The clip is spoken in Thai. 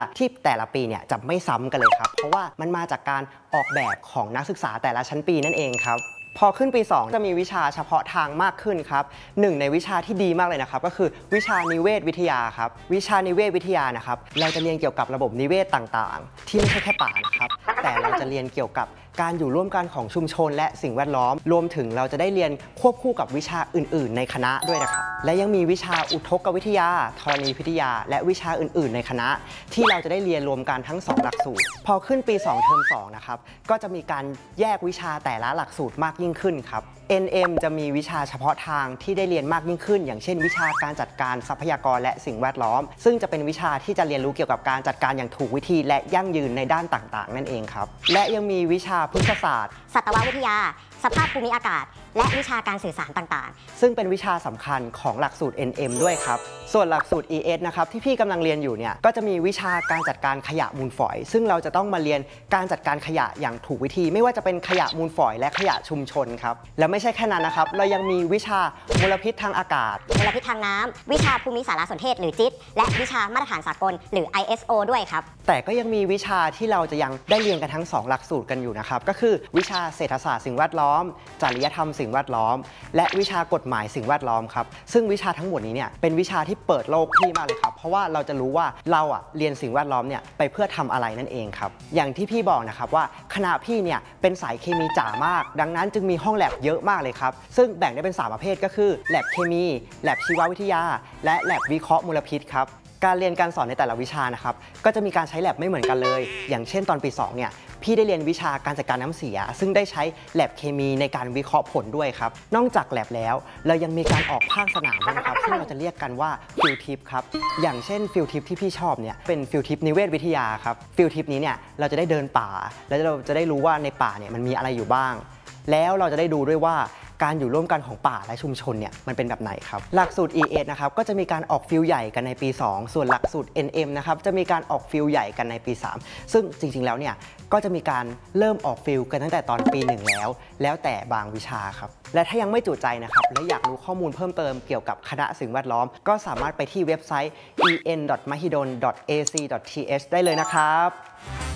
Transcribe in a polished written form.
ที่แต่ละปีเนี่ยจะไม่ซ้ำกันเลยครับเพราะว่ามันมาจากการออกแบบของนักศึกษาแต่ละชั้นปีนั่นเองครับพอขึ้นปี 2 จะมีวิชาเฉพาะทางมากขึ้นครับหนึ่งในวิชาที่ดีมากเลยนะครับก็คือวิชานิเวศวิทยาครับวิชานิเวศวิทยานะครับเราจะเรียนเกี่ยวกับระบบนิเวศต่างๆที่ไม่ใช่แค่ป่านะครับแต่เราจะเรียนเกี่ยวกับการอยู่ร่วมกันของชุมชนและสิ่งแวดล้อมรวมถึงเราจะได้เรียนควบคู่กับวิชาอื่นๆในคณะด้วยนะครับและยังมีวิชาอุทกวิทยาธรณีพิทยาและวิชาอื่นๆในคณะที่เราจะได้เรียนรวมกันทั้ง2หลักสูตรพอขึ้นปี2เทอม2นะครับก็จะมีการแยกวิชาแต่ละหลักสูตรมากยิ่งขึ้นครับ NM จะมีวิชาเฉพาะทางที่ได้เรียนมากยิ่งขึ้นอย่างเช่นวิชาการจัดการทรัพยากรและสิ่งแวดล้อมซึ่งจะเป็นวิชาที่จะเรียนรู้เกี่ยวกับการจัดการอย่างถูกวิธีและยั่งยืนในด้านต่างๆนั่นเองครับและยังมีวิชาพฤกษศาสตร์สัตววิทยาสภาพภูมิอากาศและวิชาการสื่อสารต่างๆซึ่งเป็นวิชาสำคัญของหลักสูตร NM ด้วยครับส่วนหลักสูตร ES นะครับที่พี่กำลังเรียนอยู่เนี่ยก็จะมีวิชาการจัดการขยะมูลฝอยซึ่งเราจะต้องมาเรียนการจัดการขยะอย่างถูกวิธีไม่ว่าจะเป็นขยะมูลฝอยและขยะชุมชนครับและไม่ใช่แค่นั้นนะครับเรายังมีวิชามลพิษทางอากาศมลพิษทางน้ำวิชาภูมิสารสนเทศหรือจิตและวิชามาตรฐานสากลหรือ ISO ด้วยครับแต่ก็ยังมีวิชาที่เราจะยังได้เรียนกันทั้ง2หลักสูตรกันอยู่นะครับก็คือวิชาเศรษฐศาสตร์สิ่งแวดล้อมจริยธรรมสิ่งแวดล้อมและวิชากฎหมายสิ่งแวดล้อมครับซึ่งวิชาทั้งหมดนี้เนี่ยเป็นวิชาที่เปิดโลกพี่มากเลยครับเพราะว่าเราจะรู้ว่าเราเรียนสิ่งแวดล้อมเนี่ยไปเพื่อทำอะไรนั่นเองครับอย่างที่พี่บอกนะครับว่าคณะพี่เนี่ยเป็นสายเคมีจ๋ามากดังนั้นจึงมีห้องแลบเยอะมากเลยครับซึ่งแบ่งได้เป็น3ประเภทก็คือแลบเคมีแลบชีววิทยาและแลบวิเคราะห์มลพิษครับการเรียนการสอนในแต่ละวิชานะครับก็จะมีการใช้แลบไม่เหมือนกันเลยอย่างเช่นตอนปี2เนี่ยพี่ได้เรียนวิชาการจัดการน้ำเสียซึ่งได้ใช้แลบเคมีในการวิเคราะห์ผลด้วยครับนอกจากแลบแล้วเรายังมีการออกภาคสนามด้วยนะครับซึ่งเราจะเรียกกันว่าฟิลทิปครับอย่างเช่นฟิลทิปที่พี่ชอบเนี่ยเป็นฟิลทิปนิเวศวิทยาครับฟิลทิปนี้เนี่ยเราจะได้เดินป่าแล้วเราจะได้รู้ว่าในป่าเนี่ยมันมีอะไรอยู่บ้างแล้วเราจะได้ดูด้วยว่าการอยู่ร่วมกันของป่าและชุมชนเนี่ยมันเป็นแบบไหนครับหลักสูตร ES นะครับก็จะมีการออกฟิลใหญ่กันในปี2ส่วนหลักสูตร NM นะครับจะมีการออกฟิลใหญ่กันในปี3ซึ่งจริงๆแล้วเนี่ยก็จะมีการเริ่มออกฟิลกันตั้งแต่ตอนปี1แล้วแต่บางวิชาครับและถ้ายังไม่จุใจนะครับและอยากรู้ข้อมูลเพิ่มเติมเกี่ยวกับคณะสิ่งแวดล้อมก็สามารถไปที่เว็บไซต์ en.mahidol.ac.th ได้เลยนะครับ